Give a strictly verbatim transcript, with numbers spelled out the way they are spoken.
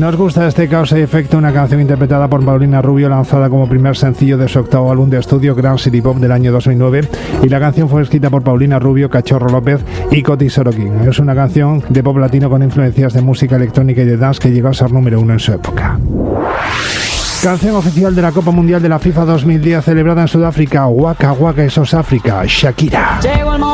Nos gusta este Causa y Efecto, una canción interpretada por Paulina Rubio, lanzada como primer sencillo de su octavo álbum de estudio Grand City Pop del año dos mil nueve, y la canción fue escrita por Paulina Rubio, Cachorro López y Coti Sorokin. Es una canción de pop latino con influencias de música electrónica y de dance que llegó a ser número uno en su época. Canción oficial de la Copa Mundial de la FIFA dos mil diez celebrada en Sudáfrica. Waka Waka, eso es África. Shakira.